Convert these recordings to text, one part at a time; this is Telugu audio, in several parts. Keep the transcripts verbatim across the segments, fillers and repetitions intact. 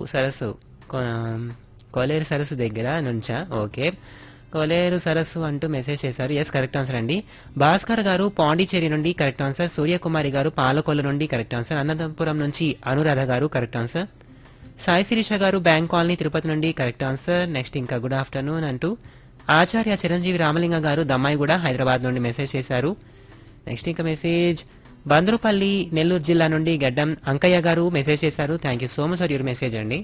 సరస్సు కొ- కొలేరు సరస్సు దగ్గర నుంచా ఓకే కొలేరు సరస్సు అంటూ మెసేజ్ చేశారు ఎస్ కరెక్ట్ ఆన్సర్ అండి భాస్కర్ గారు పాండిచేరి నుండి కరెక్ట్ ఆన్సర్ సూర్యకుమారి గారు పాలకొల్లు నుండి కరెక్ట్ ఆన్సర్ అనంతపురం నుంచి అనురాధ గారు కరెక్ట్ ఆన్సర్ సాయి శిరీష గారు బ్యాంక్ కాలనీ తిరుపతి నుండి కరెక్ట్ ఆన్సర్ నెక్స్ట్ ఇంకా గుడ్ ఆఫ్టర్నూన్ అంటూ ఆచార్య చిరంజీవి రామలింగ గారు దమ్మాయి కూడా హైదరాబాద్ నుండి మెసేజ్ చేశారు నెక్స్ట్ ఇంకా మెసేజ్ బంద్రుపల్లి నెల్లూరు జిల్లా నుండి గడ్డం అంకయ్య గారు మెసేజ్ చేశారు thank you so much for your message అండి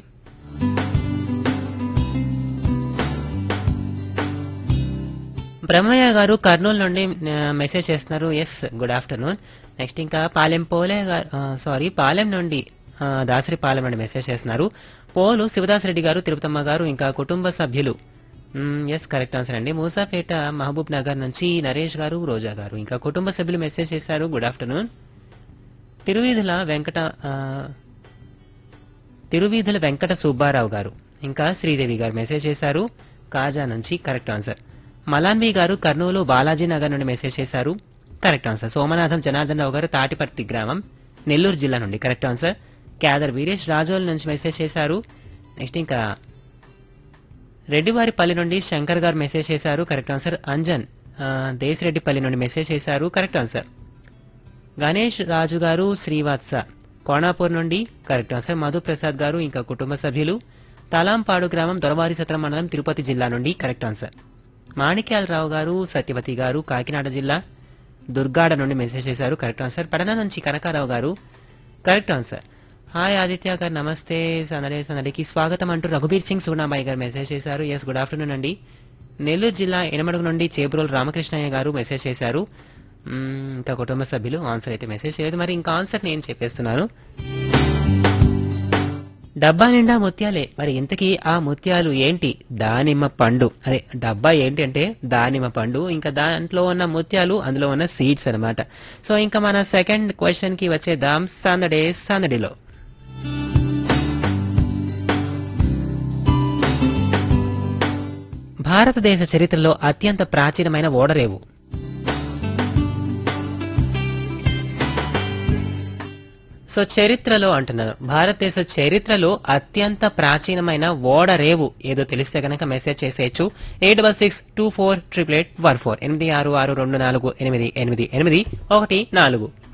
బ్రహ్మయ్య గారు కర్నూలు నుండి మెసేజ్ చేస్తున్నారు ఎస్ గుడ్ ఆఫ్టర్నూన్ నెక్స్ట్ ఇంకా పాలెం పోలే గారు సారీ పాలెం నుండి ఆ, దాసరి పాలెం నుండి మెసేజ్ చేస్తున్నారు పోలు శివదాస్ రెడ్డి గారు తిరుపతమ్మ గారు ఇంకా కుటుంబ సభ్యులు ఎస్ కరెక్ట్ ఆన్సర్ అండి మూసాపేట మహబూబ్ నగర్ నుంచి నరేష్ గారు రోజా గారు ఇంకా కుటుంబ సభ్యులు మెసేజ్ చేశారు గుడ్ ఆఫ్టర్నూన్ తిరువీధుల వెంకట ఆ, తిరువీధుల వెంకట సుబ్బారావు గారు ఇంకా శ్రీదేవి గారు మెసేజ్ చేశారు కాజా నుంచి కరెక్ట్ ఆన్సర్ మలాన్వి గారు కర్నూలు బాలాజీ నగర్ నుండి మెసేజ్ చేశారు కరెక్ట్ ఆన్సర్ సోమనాథం జనార్దన్ రావు గారు తాటిపర్తి గ్రామం నెల్లూరు జిల్లా నుండి కరెక్ట్ ఆన్సర్ క్యాదర్ వీరేష్ రాజోల్ నుంచి మెసేజ్ చేశారు నెక్స్ట్ ఇంకా రెడ్డివారిపల్లి నుండి శంకర్ గారు మెసేజ్ చేశారు కరెక్ట్ ఆన్సర్ అంజన్ ఆ, దేశరెడ్డిపల్లి నుండి మెసేజ్ చేశారు కరెక్ట్ ఆన్సర్ గణేష్ రాజు గారు శ్రీవాత్స కోణాపూర్ నుండి కరెక్ట్ ఆన్సర్ మధుప్రసాద్ గారు ఇంకా కుటుంబ సభ్యులు తలాంపాడు గ్రామం దొరవారి సత్రం మండలం తిరుపతి జిల్లా నుండి కరెక్ట్ ఆన్సర్ మాణిక్యాలరావు గారు సత్యవతి గారు కాకినాడ జిల్లా దుర్గాడ నుండి మెసేజ్ చేశారు కరెక్ట్ ఆన్సర్ పడన నుంచి కనకారావు గారు కరెక్ట్ ఆన్సర్ హాయ్ ఆదిత్య గారు నమస్తే సందడే సందడికి స్వాగతం అంటూ రఘుబీర్ సింగ్ సూనాబాయి గారు మెసేజ్ చేశారు ఎస్ గుడ్ ఆఫ్టర్నూన్ అండి నెల్లూరు జిల్లా ఎనమడుగు నుండి చేబ్రోలు రామకృష్ణయ్య గారు మెసేజ్ చేశారు మ్మ్, ఇంకా కుటుంబ సభ్యులు ఆన్సర్ అయితే మెసేజ్ చేయలేదు మరి ఇంకా ఆన్సర్ నేను చెప్పేస్తున్నాను డబ్బా నిండా ముత్యాలే మరి ఇంతకీ ఆ ముత్యాలు ఏంటి దానిమ్మ పండు అదే డబ్బా ఏంటి అంటే దానిమ్మ పండు ఇంకా దాంట్లో ఉన్న ముత్యాలు అందులో ఉన్న సీడ్స్ అన్నమాట సో ఇంకా మన సెకండ్ క్వశ్చన్ కి వచ్చేద్దాం సందడే సందడిలో భారతదేశ చరిత్రలో అత్యంత ప్రాచీనమైన ఓడరేవు సో చరిత్రలో అంటున్నాను భారతదేశ చరిత్రలో అత్యంత ప్రాచీనమైన ఓడరేవు ఏదో తెలిస్తే కనుక మెసేజ్ చేసేయచ్చు eight double six two four triple eight one four ఎనిమిది ఆరు ఆరు రెండు నాలుగు ఎనిమిది ఎనిమిది ఎనిమిది ఒకటి నాలుగు